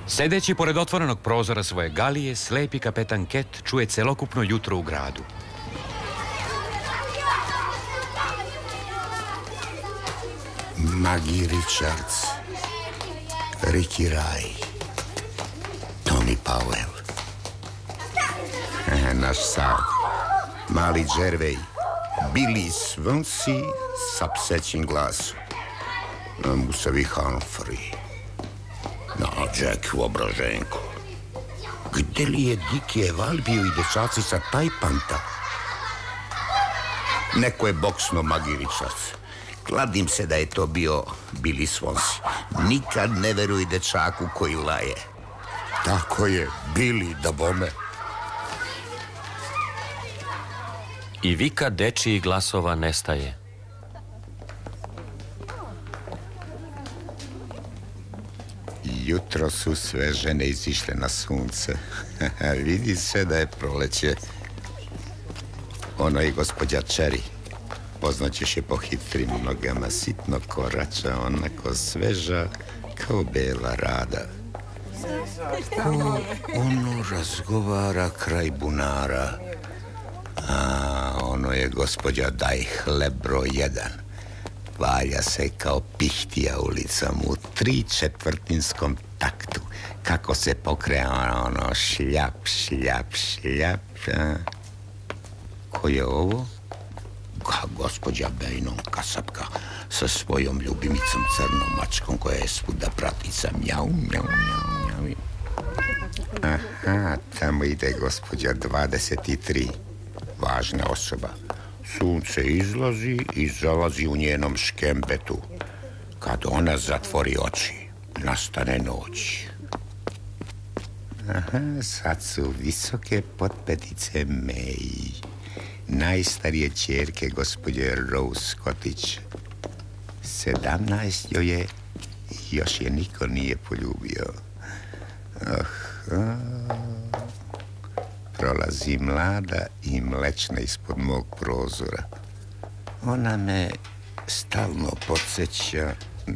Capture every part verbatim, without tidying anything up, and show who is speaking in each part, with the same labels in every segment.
Speaker 1: Sedeći pored otvorenog prozora svoje galije, slepi kapetan Ket čuje celokupno jutro u gradu.
Speaker 2: Maggie Richards, Ricky Ray, Tony Powell, naš Sal, mali Džervej, Billy Swansea sa psećim glasom, Musavi Humphrey, no, Jack Vobraženko. Gde li je Diki Eval bio i dečaci sa Tajpanta? Neko je boksno Maggie Richards. Kladim se da je to bio Billy Swansea. Nikad ne veruj dečaku koji laje. Tako je, Billy, da bome.
Speaker 3: I vika dečijih glasova nestaje.
Speaker 2: Jutro su sve žene izišle na sunce. Vidi se da je proleće. Ono i gospođa Cherry. Poznaćeš je po hitrim nogama, sitno korača, onako sveža kao bela rada. Ko ono razgovara kraj bunara. A ono je gospođa Daj hleb broj jedan. Valja se kao pihtija ulicom u tri četvrtinskom taktu. Kako se pokreja ono šljap, šljap, šljap. A? Ko je ovo? Ga, gospođa Bejnon, kasapka, sa svojom ljubimicom crnom mačkom koja je svuda pratica. Mjau, mjau, mjau, mjau. Aha, tamo ide gospođa dvadeset tri. Važna osoba. Sunce izlazi i zalazi u njenom škembetu. Kad ona zatvori oči, nastane noć. Aha, sad su visoke potpetice May, najstarije ćerke gospođe Rose Scottić. Sedamnaest joj je, još je niko nije poljubio. Aha. Prolazi mlada i mlečna ispod mog prozora. Ona me stalno podsjeća.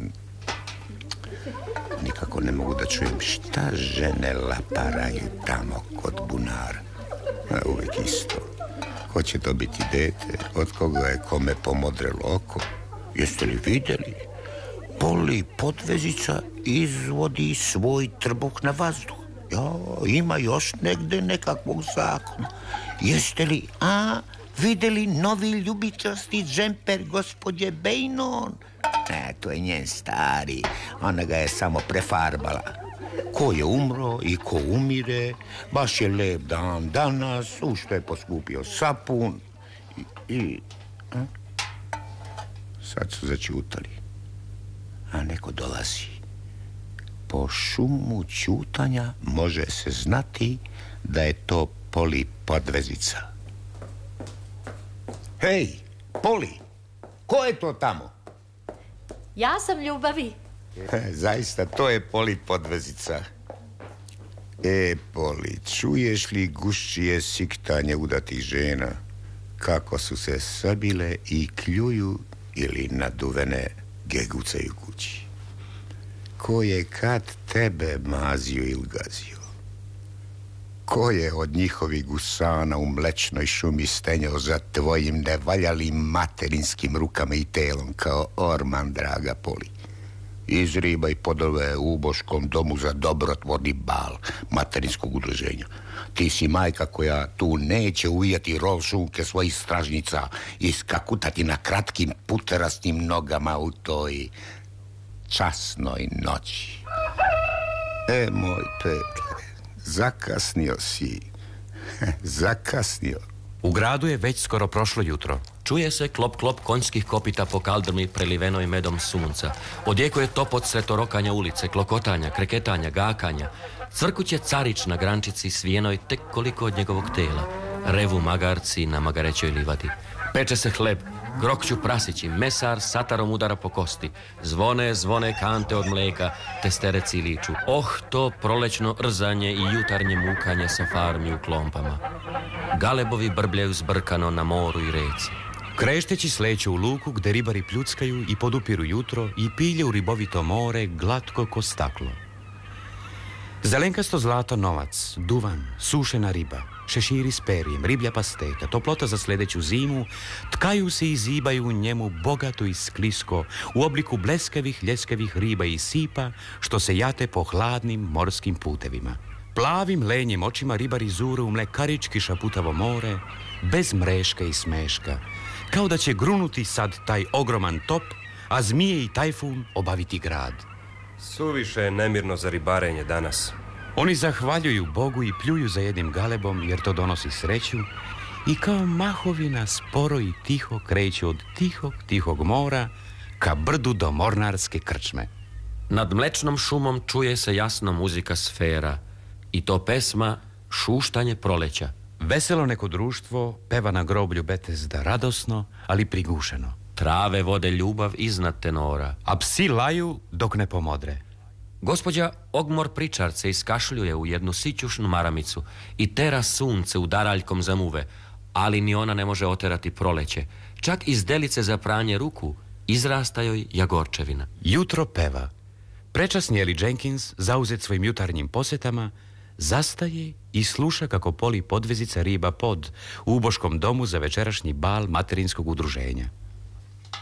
Speaker 2: Nikako ne mogu da čujem šta žene laparaju tamo kod bunara. A uvijek isto. Ko će dobiti dete, od koga je kome pomodrelo oko. Jeste li vidjeli? Poli Podvezica izvodi svoj trbuh na vazduh. Ja, ima još negde nekakvog zakona. Jeste li, a, vidjeli novi ljubičasti džemper gospođe Bejnon? Ne, to je njen stari. Ona ga je samo prefarbala. Ko je umro i ko umire, baš je lep dan danas, u što je poskupio sapun. I, i a? Sad su začutali. A neko dolazi. Po šumu ćutanja može se znati da je to Poli Podvezica. Hej, Poli, ko je to tamo?
Speaker 4: Ja sam Ljubavi.
Speaker 2: E, zaista, to je Poli Podvezica. E, Poli, čuješ li gušćije siktanje udatih žena? Kako su se sabile i kljuju ili naduvene gegucaju kući? Ko je kad tebe mazio ili gazio? Ko je od njihovih gusana u mlečnoj šumi stenjao za tvojim nevaljalim materinskim rukama i telom kao orman, draga Poli? Izribaj podove u Uboškom domu za dobrotvorni bal materinskog udruženja. Ti si majka koja tu neće uvijati rol šunke svojih stražnica i skakutati na kratkim puterastim nogama u toj časnoj noći. E, moj Petre, zakasnio si. Zakasnio.
Speaker 1: U gradu je već skoro prošlo jutro.
Speaker 3: Čuje se klop klop konjskih kopita po kaldrmi prelivenoj medom sunca. Odjekuje topot sretorokanja ulice, klokotanja, kreketanja, gakanja. Crkuće carić na grančici svijenoj tek koliko od njegovog tela. Revu magarci na magarećoj livadi. Peče se hleb, grokću prasići, mesar satarom udara po kosti. Zvone, zvone kante od mleka, testereci liču. Oh, to prolećno rzanje i jutarnje mukanje sa farmi u klompama. Galebovi brbljaju zbrkano na moru i reci.
Speaker 1: Krešteći sleću u luku gde ribari pljuckaju i podupiru jutro i pilje u ribovito more glatko ko staklo. Zelenkasto zlato novac, duvan, sušena riba, šeširi s perijem, riblja pasteta, toplota za sljedeću zimu, tkaju se i zibaju u njemu bogato i sklisko u obliku bleskavih ljeskavih riba i sipa što se jate po hladnim morskim putevima. Plavim lenjem očima ribari zure u mlekarički šaputavo more, bez mreška i smeška, kao da će grunuti sad taj ogroman top, a zmije i tajfun obaviti grad.
Speaker 5: Suviše je nemirno za ribarenje danas.
Speaker 1: Oni zahvaljuju Bogu i pljuju za jednim galebom jer to donosi sreću i kao mahovina sporo i tiho kreću od tihog, tihog mora ka brdu do mornarske krčme.
Speaker 3: Nad mlečnom šumom čuje se jasno muzika sfera i to pesma Šuštanje proleća.
Speaker 1: Veselo neko društvo peva na groblju Betesda radosno, ali prigušeno.
Speaker 3: Trave vode ljubav iznad tenora,
Speaker 1: a psi laju dok ne pomodre.
Speaker 3: Gospođa Ogmor Pričard se iskašljuje u jednu sićušnu maramicu i tera sunce udaraljkom zamuve, ali ni ona ne može oterati proleće. Čak iz delice za pranje ruku izrasta joj jagorčevina.
Speaker 1: Jutro peva. Prečasni Eli Jenkins, zauzet svojim jutarnjim posjetama, zastaje i sluša kako poli podvezica riba pod u uboškom domu za večerašnji bal materinskog udruženja.